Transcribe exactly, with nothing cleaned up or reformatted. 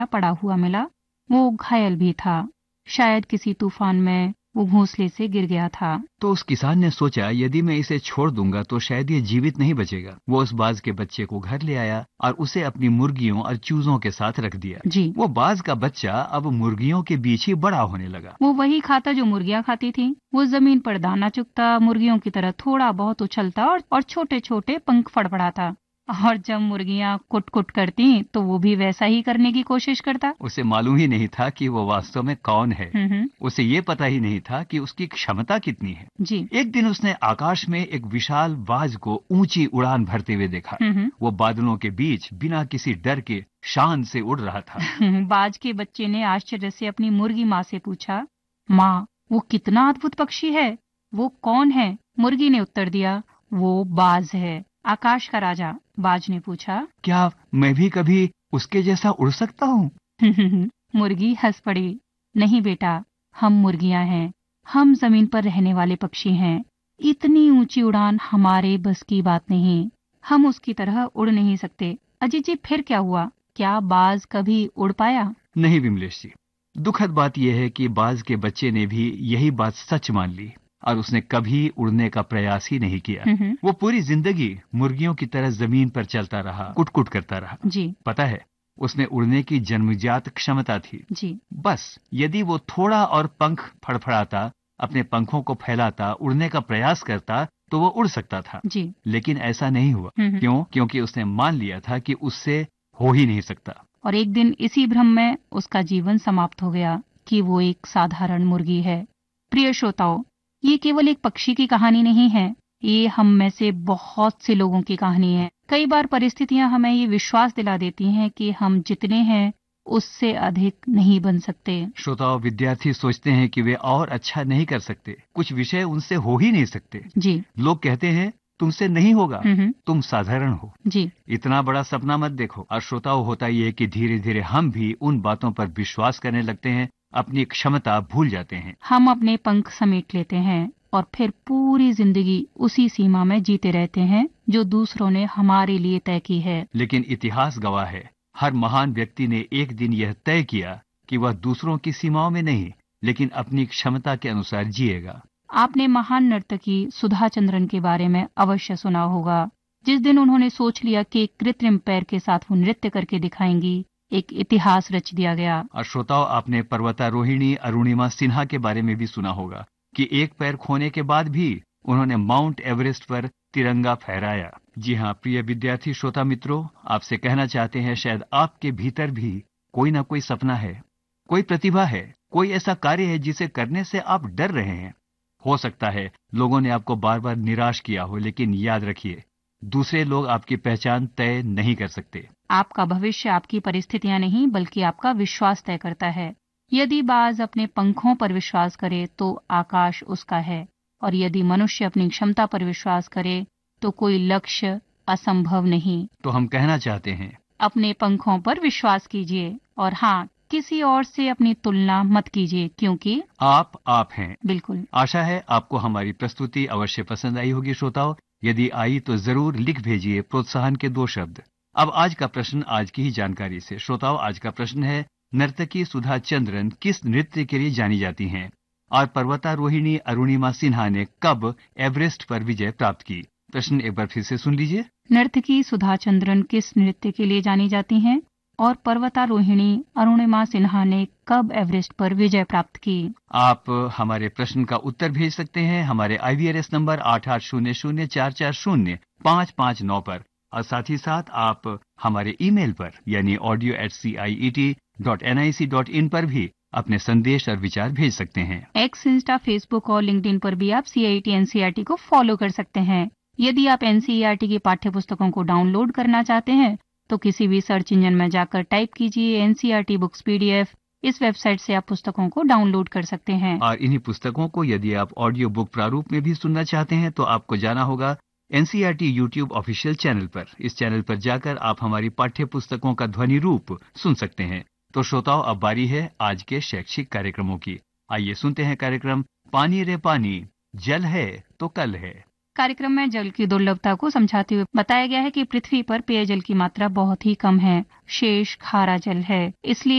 पड़ा हुआ मिला। वो घायल भी था। शायद किसी तूफान में वो घोंसले से गिर गया था। तो उस किसान ने सोचा, यदि मैं इसे छोड़ दूंगा तो शायद ये जीवित नहीं बचेगा। वो उस बाज के बच्चे को घर ले आया और उसे अपनी मुर्गियों और चूजों के साथ रख दिया। जी। वो बाज का बच्चा अब मुर्गियों के बीच ही बड़ा होने लगा। वो वही खाता जो मुर्गियां खाती थी। वो जमीन पर दाना चुगता, मुर्गियों की तरह थोड़ा बहुत उछलता और, और छोटे छोटे पंख फड़फड़ाता। और जब मुर्गियां कुट कुट करती तो वो भी वैसा ही करने की कोशिश करता। उसे मालूम ही नहीं था कि वो वास्तव में कौन है। हम्म हम्म, उसे ये पता ही नहीं था कि उसकी क्षमता कितनी है। जी। एक दिन उसने आकाश में एक विशाल बाज को ऊंची उड़ान भरते हुए देखा। हम्म हम्म, वो बादलों के बीच बिना किसी डर के शान से उड़ रहा था। बाज के बच्चे ने आश्चर्य से अपनी मुर्गी माँ से पूछा, माँ, वो कितना अद्भुत पक्षी है, वो कौन है? मुर्गी ने उत्तर दिया, वो बाज है, आकाश का राजा। बाज ने पूछा, क्या मैं भी कभी उसके जैसा उड़ सकता हूँ? मुर्गी हंस पड़ी। नहीं बेटा, हम मुर्गियां हैं। हम जमीन पर रहने वाले पक्षी हैं। इतनी ऊंची उड़ान हमारे बस की बात नहीं। हम उसकी तरह उड़ नहीं सकते। अजीत जी, फिर क्या हुआ? क्या बाज कभी उड़ पाया? नहीं विमलेश जी, दुखद बात यह है कि बाज के बच्चे ने भी यही बात सच मान ली और उसने कभी उड़ने का प्रयास ही नहीं किया। हम्म, वो पूरी जिंदगी मुर्गियों की तरह जमीन पर चलता रहा, कुट-कुट करता रहा। जी पता है, उसने उड़ने की जन्मजात क्षमता थी। जी। बस यदि वो थोड़ा और पंख फड़फड़ाता, अपने पंखों को फैलाता, उड़ने का प्रयास करता, तो वो उड़ सकता था। जी। लेकिन ऐसा नहीं हुआ। हम्म, क्यों? क्योंकि उसने मान लिया था कि उससे हो ही नहीं सकता। और एक दिन इसी भ्रम में उसका जीवन समाप्त हो गया कि वो एक साधारण मुर्गी है। प्रिय श्रोताओ, ये केवल एक पक्षी की कहानी नहीं है। ये हम में से बहुत से लोगों की कहानी है। कई बार परिस्थितियां हमें ये विश्वास दिला देती हैं कि हम जितने हैं उससे अधिक नहीं बन सकते। श्रोताओ, विद्यार्थी सोचते हैं कि वे और अच्छा नहीं कर सकते, कुछ विषय उनसे हो ही नहीं सकते। जी। लोग कहते हैं तुमसे नहीं होगा, हम्म, तुम साधारण हो, जी। इतना बड़ा सपना मत देखो। और श्रोताओ, होता यह है कि धीरे धीरे हम भी उन बातों पर विश्वास करने लगते हैं, अपनी क्षमता भूल जाते हैं। हम अपने पंख समेट लेते हैं और फिर पूरी जिंदगी उसी सीमा में जीते रहते हैं जो दूसरों ने हमारे लिए तय की है। लेकिन इतिहास गवाह है, हर महान व्यक्ति ने एक दिन यह तय किया कि वह दूसरों की सीमाओं में नहीं, लेकिन अपनी क्षमता के अनुसार जिएगा। आपने महान नर्तकी सुधा चंद्रन के बारे में अवश्य सुना होगा। जिस दिन उन्होंने सोच लिया कि एक कृत्रिम पैर के साथ वो नृत्य करके दिखाएंगी, एक इतिहास रच दिया गया। और श्रोताओं, आपने पर्वतारोहिणी अरुणिमा सिन्हा के बारे में भी सुना होगा कि एक पैर खोने के बाद भी उन्होंने माउंट एवरेस्ट पर तिरंगा फहराया। जी हाँ प्रिय विद्यार्थी श्रोता मित्रों, आपसे कहना चाहते हैं, शायद आपके भीतर भी कोई ना कोई सपना है, कोई प्रतिभा है, कोई ऐसा कार्य है जिसे करने से आप डर रहे हैं। हो सकता है लोगों ने आपको बार बार निराश किया हो, लेकिन याद रखिए, दूसरे लोग आपकी पहचान तय नहीं कर सकते। आपका भविष्य आपकी परिस्थितियां नहीं बल्कि आपका विश्वास तय करता है। यदि बाज अपने पंखों पर विश्वास करे तो आकाश उसका है, और यदि मनुष्य अपनी क्षमता पर विश्वास करे तो कोई लक्ष्य असंभव नहीं। तो हम कहना चाहते हैं, अपने पंखों पर विश्वास कीजिए, और हाँ, किसी और से अपनी तुलना मत कीजिए, क्योंकि आप आप हैं। बिल्कुल। आशा है आपको हमारी प्रस्तुति अवश्य पसंद आई होगी। श्रोताओं, यदि आई तो जरूर लिख भेजिए प्रोत्साहन के दो शब्द। अब आज का प्रश्न आज की ही जानकारी से। श्रोताओं, आज का प्रश्न है, नर्तकी सुधा चंद्रन किस नृत्य के लिए जानी जाती हैं? और पर्वतारोहिणी अरुणिमा सिन्हा ने कब एवरेस्ट पर विजय प्राप्त की? प्रश्न एक बार फिर से सुन लीजिए। नर्तकी सुधा चंद्रन किस नृत्य के लिए जानी जाती हैं? और पर्वतारोहिणी अरुणिमा सिन्हा ने कब एवरेस्ट पर विजय प्राप्त की? आप हमारे प्रश्न का उत्तर भेज सकते हैं हमारे आई वी आर एस नंबर आठ आठ शून्य शून्य चार चार शून्य पाँच पाँच नौ पर, और साथ ही साथ आप हमारे ईमेल पर यानी audio eight C I E T dot N I C dot in पर भी अपने संदेश और विचार भेज सकते हैं। एक्स, इंस्टा, फेसबुक और लिंक्डइन पर भी आप सी I T N C E R T को फॉलो कर सकते हैं। यदि आप N C E R T की पाठ्य पुस्तकों को डाउनलोड करना चाहते हैं तो किसी भी सर्च इंजन में जाकर टाइप कीजिए N C E R T books P D F. इस वेबसाइट से आप पुस्तकों को डाउनलोड कर सकते हैं। और इन्हीं पुस्तकों को यदि आप ऑडियो बुक प्रारूप में भी सुनना चाहते हैं तो आपको जाना होगा N C E R T YouTube official channel पर। इस चैनल पर जाकर आप हमारी पाठ्य पुस्तकों का ध्वनि रूप सुन सकते हैं। तो श्रोताओं, अब बारी है आज के शैक्षिक कार्यक्रमों की। आइए सुनते हैं कार्यक्रम पानी रे पानी, जल है तो कल है। कार्यक्रम में जल की दुर्लभता को समझाते हुए बताया गया है कि पृथ्वी पर पेयजल की मात्रा बहुत ही कम है, शेष खारा जल है। इसलिए